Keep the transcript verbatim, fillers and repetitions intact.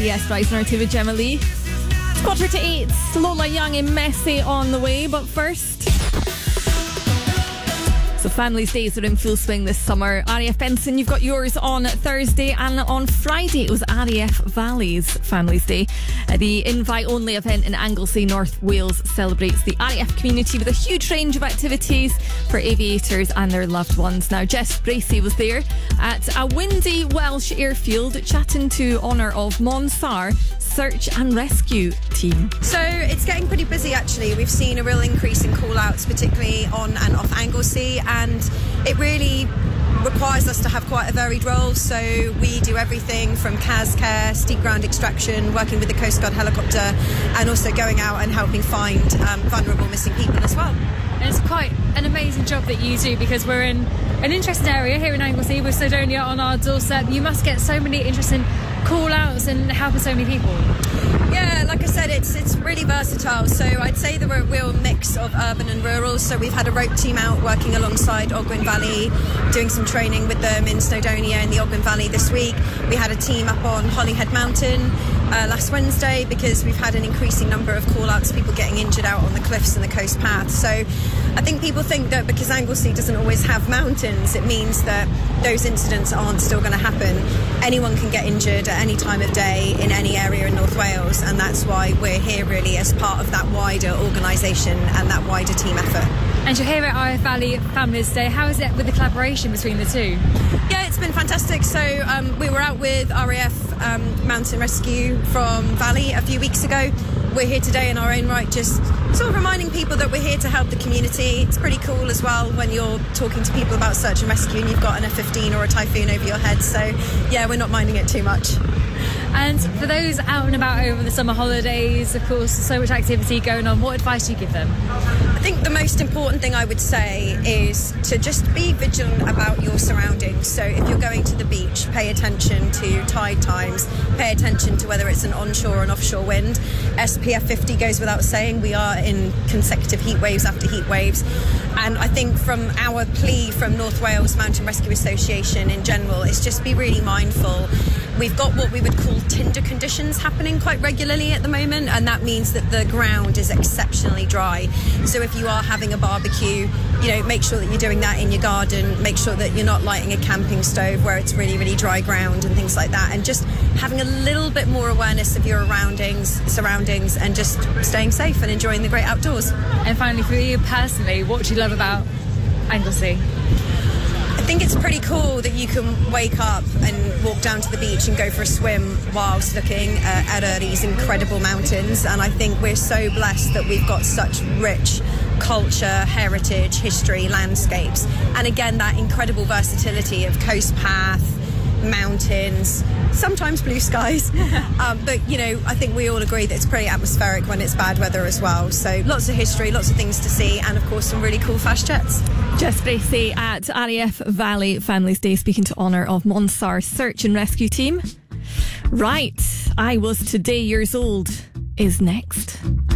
C S Rising R two with Gemma Lee. It's quarter to eight. Lola Young and Messi on the way, but first... So Families Days are in full swing this summer. R A F Benson, you've got yours on Thursday, and on Friday it was R A F Valley's Families Day. Uh, the invite-only event in Anglesey, North Wales, celebrates the R A F community with a huge range of activities for aviators and their loved ones. Now, Jess Bracey was there at a windy Welsh airfield chatting to honour of Monsar Search and Rescue Team. So it's getting pretty busy actually. We've seen a real increase in call-outs, particularly on and off Anglesey, and it really requires us to have quite a varied role. So we do everything from C A S care, steep ground extraction, working with the Coast Guard helicopter, and also going out and helping find um, vulnerable missing people as well. And it's quite an amazing job that you do, because we're in an interesting area here in Anglesey with Snowdonia on our doorstep. You must get so many interesting call-outs and helping so many people. Yeah, like I said, it's it's really versatile. So I'd say there were a real mix of urban and rural. So we've had a rope team out working alongside Ogwen Valley, doing some training with them in Snowdonia in the Ogwen Valley this week. We had a team up on Holyhead Mountain uh, last Wednesday, because we've had an increasing number of call-outs, people getting injured out on the cliffs and the coast path. So I think people think that because Anglesey doesn't always have mountains, it means that those incidents aren't still going to happen. Anyone can get injured at any time of day in any area in North Wales, and that's why we're here really as part of that wider organisation and that wider team effort. And you're here at R A F Valley Families Day. How is it with the collaboration between the two? Yeah, it's been fantastic. So um, we were out with R A F um, Mountain Rescue from Valley a few weeks ago. We're here today in our own right, just sort of reminding people that we're here to help the community. It's pretty cool as well when you're talking to people about search and rescue and you've got an F fifteen or a Typhoon over your head. So yeah, we're not minding it too much. And for those out and about over the summer holidays, of course, so much activity going on, what advice do you give them? I think the most important thing I would say is to just be vigilant about your surroundings. So if you're going to the beach, pay attention to tide times, pay attention to whether it's an onshore or an offshore wind. S P F fifty goes without saying. We are in consecutive heat waves after heat waves. And I think from our plea from North Wales Mountain Rescue Association in general is just be really mindful. We've got what we would call tinder conditions happening quite regularly at the moment, and that means that the ground is exceptionally dry. So if you are having a barbecue, you know, make sure that you're doing that in your garden, make sure that you're not lighting a camping stove where it's really, really dry ground and things like that, and just having a little bit more awareness of your surroundings, surroundings and just staying safe and enjoying the great outdoors. And finally, for you personally, what do you love about Anglesey? I think it's pretty cool that you can wake up and walk down to the beach and go for a swim whilst looking uh, at uh, these incredible mountains. And I think we're so blessed that we've got such rich culture, heritage, history, landscapes. And again, that incredible versatility of coast path, mountains, sometimes blue skies. um, but, you know, I think we all agree that it's pretty atmospheric when it's bad weather as well. So lots of history, lots of things to see, and, of course, some really cool fast jets. Jess Bracey at R A F Valley Families Day, speaking to honour of Monsar Search and Rescue Team. Right, I Was Today Years Old is next.